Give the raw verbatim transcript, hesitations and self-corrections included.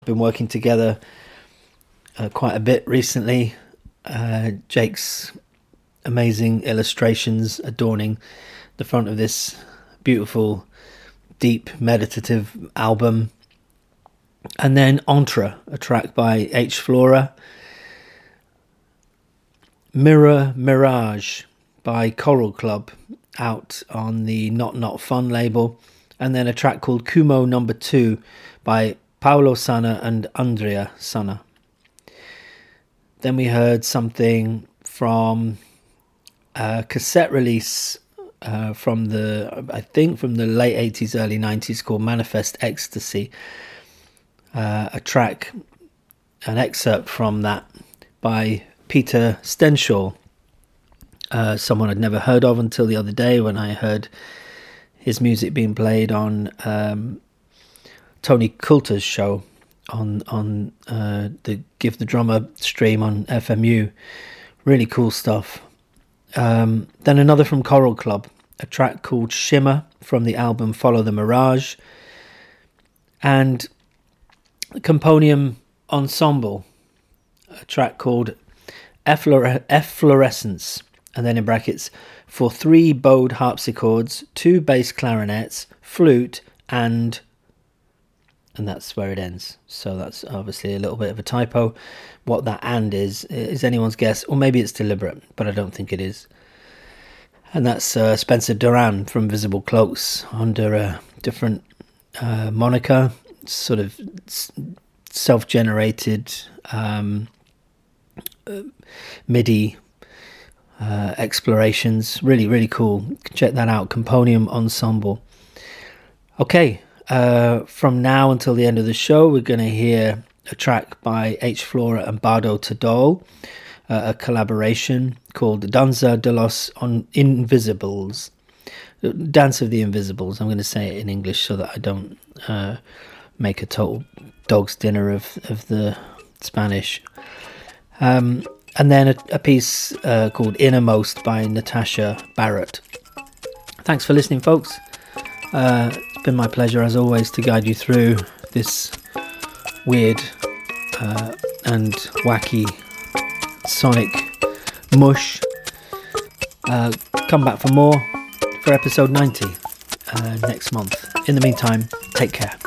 been working together uh, quite a bit recently. Uh, Jake's amazing illustrations adorning the front of this beautiful, deep, meditative album. And then Entre, a track by H. Flora. Mirror Mirage by Coral Club, out on the Not Not Fun label. And then a track called Kumo Number Two by Paolo Sanna and Andrea Sanna. Then we heard something from a cassette release uh, from the, I think from the late eighties, early nineties, called Manifest Ecstasy. Uh, a track, an excerpt from that by Peter Stenshall, uh, someone I'd never heard of until the other day when I heard his music being played on um, Tony Coulter's show on on uh, the Give the Drummer stream on F M U. Really cool stuff. Um, then another from Coral Club, a track called Shimmer from the album Follow the Mirage. And Componium Ensemble, a track called Efflore- Efflorescence, and then in brackets, for three bowed harpsichords, two bass clarinets, flute, and and that's where it ends. So that's obviously a little bit of a typo. What that and is is anyone's guess, or maybe it's deliberate, but I don't think it is. And that's uh, Spencer Duran from Visible Cloaks under a different uh, moniker, sort of self-generated um, uh, MIDI uh, explorations. Really, really cool. Check that out. Componium Ensemble. Okay, uh, from now until the end of the show, we're going to hear a track by H. Flora and Bardo Tadol, uh, a collaboration called Danza de los Invisibles. Dance of the Invisibles. I'm going to say it in English so that I don't uh, make a total dog's dinner of, of the Spanish. Um, and then a, a piece uh, called Innermost by Natasha Barrett. Thanks for listening, folks. Uh, it's been my pleasure, as always, to guide you through this weird uh, and wacky sonic mush. Uh, come back for more for episode ninety uh, next month. In the meantime, take care.